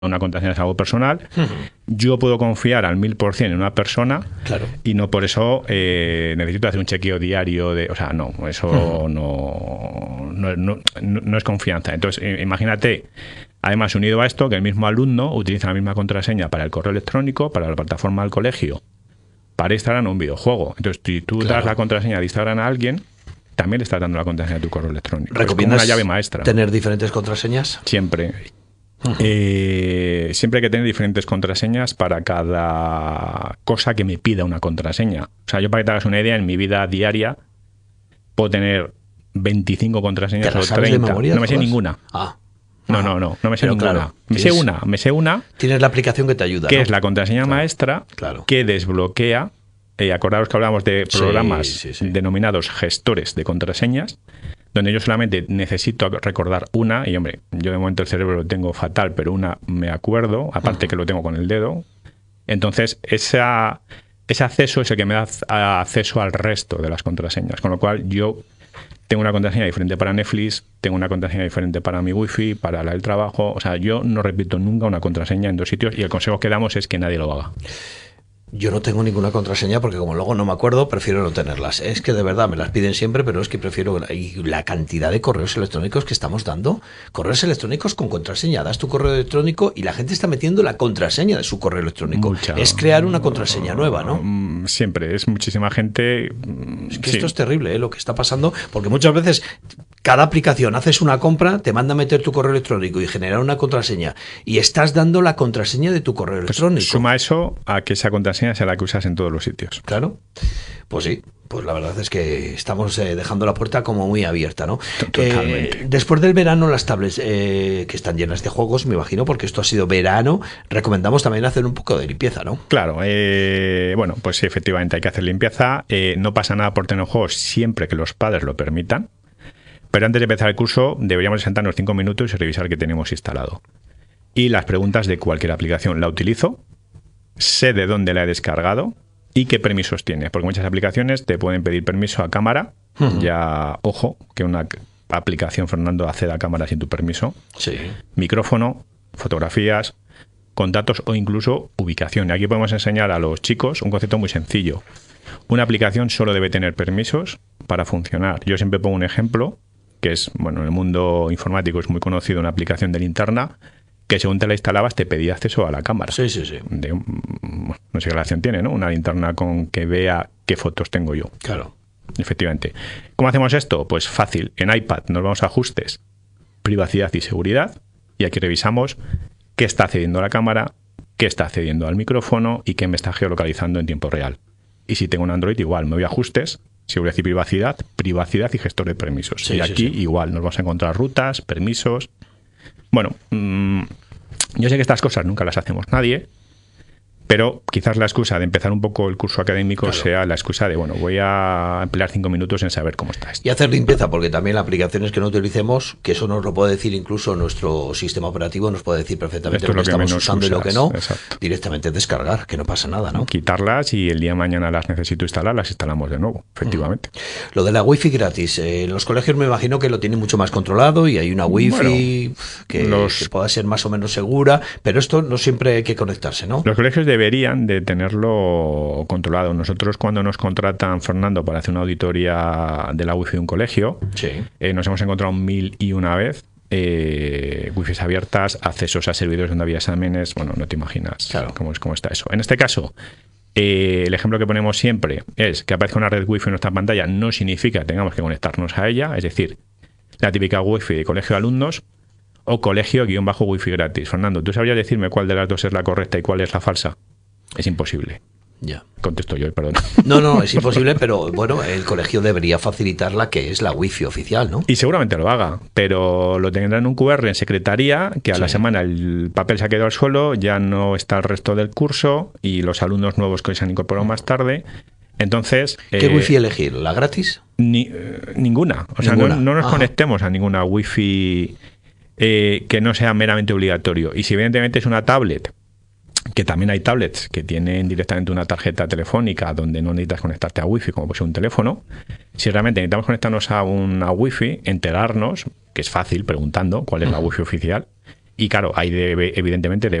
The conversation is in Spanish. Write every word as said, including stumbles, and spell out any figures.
una contraseña es algo personal. Uh-huh. Yo puedo confiar al mil por cien en una persona, claro, y no por eso eh, necesito hacer un chequeo diario de, o sea, no, eso uh-huh. no, no, no, no es confianza. Entonces, imagínate, además unido a esto, que el mismo alumno utiliza la misma contraseña para el correo electrónico, para la plataforma del colegio, para Instagram o un videojuego. Entonces, si tú claro. das la contraseña de Instagram a alguien, también le estás dando la contraseña de tu correo electrónico. ¿Recomiendas es como una llave maestra? ¿Tener diferentes contraseñas? Siempre. Uh-huh. Eh, siempre hay que tener diferentes contraseñas para cada cosa que me pida una contraseña. O sea, yo para que te hagas una idea, en mi vida diaria puedo tener veinticinco contraseñas o treinta. De memoria, no me sé todas? ninguna. Ah. No, no, no, no me sé Pero ninguna. Claro, me sé una, me sé una. Tienes la aplicación que te ayuda, que ¿no? es la contraseña claro. maestra, claro. que desbloquea. Eh, acordaros que hablamos de programas sí, sí, sí. denominados gestores de contraseñas, donde yo solamente necesito recordar una, y hombre, yo de momento el cerebro lo tengo fatal, pero una me acuerdo, aparte uh-huh. que lo tengo con el dedo. Entonces, esa, ese acceso es el que me da acceso al resto de las contraseñas, con lo cual yo tengo una contraseña diferente para Netflix, tengo una contraseña diferente para mi wifi, para la del trabajo. O sea, yo no repito nunca una contraseña en dos sitios, y el consejo que damos es que nadie lo haga. Yo no tengo ninguna contraseña porque como luego no me acuerdo, prefiero no tenerlas. Es que de verdad me las piden siempre, pero es que prefiero... Y la cantidad de correos electrónicos que estamos dando, correos electrónicos con contraseña. Das tu correo electrónico y la gente está metiendo la contraseña de su correo electrónico. Mucha, es crear una contraseña nueva, ¿no? Siempre, es muchísima gente... Es que sí. Esto es terrible, ¿eh? Lo que está pasando, porque muchas veces cada aplicación haces una compra, te manda a meter tu correo electrónico y generar una contraseña, y estás dando la contraseña de tu correo electrónico. Pues suma eso a que esa contraseña sea la que usas en todos los sitios. Claro, pues sí, pues la verdad es que estamos eh, dejando la puerta como muy abierta, ¿no? Totalmente. Eh, después del verano, las tablets eh, que están llenas de juegos, me imagino, porque esto ha sido verano, recomendamos también hacer un poco de limpieza, ¿no? Claro, eh, bueno, pues sí, efectivamente hay que hacer limpieza. Eh, no pasa nada por tener juegos siempre que los padres lo permitan, pero antes de empezar el curso deberíamos sentarnos cinco minutos y revisar qué tenemos instalado. Y las preguntas de cualquier aplicación: ¿la utilizo? ¿Sé de dónde la he descargado? ¿Y qué permisos tiene? Porque muchas aplicaciones te pueden pedir permiso a cámara. Uh-huh. Ya, ojo, que una aplicación, Fernando, acceda a cámara sin tu permiso. Sí. Micrófono, fotografías, contactos o incluso ubicación. Y aquí podemos enseñar a los chicos un concepto muy sencillo. Una aplicación solo debe tener permisos para funcionar. Yo siempre pongo un ejemplo, que es, bueno, en el mundo informático es muy conocido, una aplicación de linterna, que según te la instalabas te pedía acceso a la cámara. Sí, sí, sí. De, no sé qué relación tiene, ¿no? Una linterna con que vea qué fotos tengo yo. Claro. Efectivamente. ¿Cómo hacemos esto? Pues fácil. En iPad nos vamos a ajustes, privacidad y seguridad, y aquí revisamos qué está accediendo a la cámara, qué está accediendo al micrófono y qué me está geolocalizando en tiempo real. Y si tengo un Android, igual, me voy a ajustes, seguridad y privacidad, privacidad y gestor de permisos. Sí, y sí, aquí sí. igual nos vamos a encontrar rutas, permisos. Bueno, mmm, yo sé que estas cosas nunca las hacemos nadie, pero quizás la excusa de empezar un poco el curso académico claro. sea la excusa de, bueno, voy a emplear cinco minutos en saber cómo está esto. Y hacer limpieza, porque también las aplicaciones que no utilicemos, que eso nos lo puede decir incluso nuestro sistema operativo, nos puede decir perfectamente lo que, lo que estamos usando usas, y lo que no, exacto. Directamente descargar, que no pasa nada, ¿no? Quitarlas y el día de mañana las necesito instalar, las instalamos de nuevo, efectivamente. Mm. Lo de la wifi gratis, eh, los colegios me imagino que lo tienen mucho más controlado y hay una wifi bueno, que, los... que pueda ser más o menos segura, pero esto no siempre hay que conectarse, ¿no? Los colegios deberían de tener tenerlo controlado. Nosotros cuando nos contratan, Fernando, para hacer una auditoría de la wifi de un colegio, sí. eh, nos hemos encontrado mil y una vez eh, wifis abiertas, accesos a servidores donde había exámenes. Bueno, no te imaginas claro. cómo, es, cómo está eso. En este caso, eh, el ejemplo que ponemos siempre es que aparezca una red wifi en nuestra pantalla no significa que tengamos que conectarnos a ella, es decir, la típica wifi de colegio de alumnos o colegio guión bajo wifi gratis. Fernando, ¿tú sabrías decirme cuál de las dos es la correcta y cuál es la falsa? Es imposible. Ya. Contesto yo, perdón. No, no, es imposible, pero bueno, el colegio debería facilitar la que es la wifi oficial, ¿no? Y seguramente lo haga, pero lo tendrá en un cu erre en secretaría, que a sí. la semana el papel se ha quedado al suelo, ya no está el resto del curso y los alumnos nuevos que se han incorporado más tarde. Entonces... ¿Qué eh, wifi elegir? ¿La gratis? Ni, eh, ninguna. O sea, ¿Ninguna? no, no nos Ajá. conectemos a ninguna wifi eh, que no sea meramente obligatorio. Y si evidentemente es una tablet, que también hay tablets que tienen directamente una tarjeta telefónica donde no necesitas conectarte a wifi como puede ser un teléfono. Si realmente necesitamos conectarnos a una wifi, enterarnos, que es fácil, preguntando cuál es la wifi oficial, y claro, ahí debe, evidentemente